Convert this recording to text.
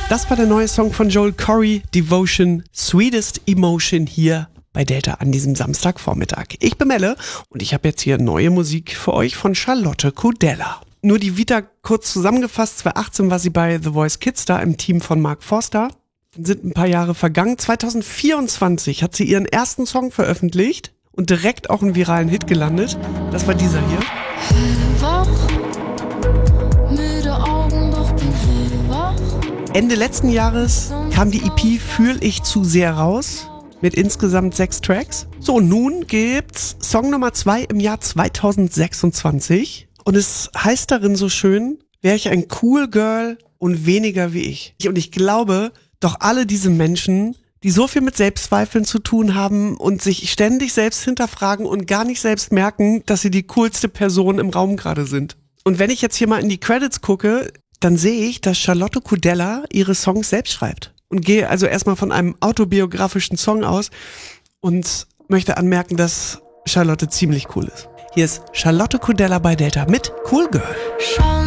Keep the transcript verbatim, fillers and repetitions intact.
Das war der neue Song von Joel Corry, Devotion, Sweetest Emotion hier bei Delta an diesem Samstagvormittag. Ich bin Melle und ich habe jetzt hier neue Musik für euch von Charlotte Kudella. Nur die Vita kurz zusammengefasst, zweitausendachtzehn war sie bei The Voice Kids da im Team von Mark Forster. Dann sind ein paar Jahre vergangen. zweitausendvierundzwanzig hat sie ihren ersten Song veröffentlicht und direkt auch einen viralen Hit gelandet. Das war dieser hier. Ende letzten Jahres kam die E P Fühl ich zu sehr raus mit insgesamt sechs Tracks. So, nun gibt's Song Nummer zwei im Jahr zweitausendsechsundzwanzig und es heißt darin so schön, wäre ich ein cool Girl und weniger wie ich. Und ich glaube, doch alle diese Menschen, die so viel mit Selbstzweifeln zu tun haben und sich ständig selbst hinterfragen und gar nicht selbst merken, dass sie die coolste Person im Raum gerade sind. Und wenn ich jetzt hier mal in die Credits gucke, dann sehe ich, dass Charlotte Kudella ihre Songs selbst schreibt. Und gehe also erstmal von einem autobiografischen Song aus und möchte anmerken, dass Charlotte ziemlich cool ist. Hier ist Charlotte Kudella bei Delta mit Cool Girl.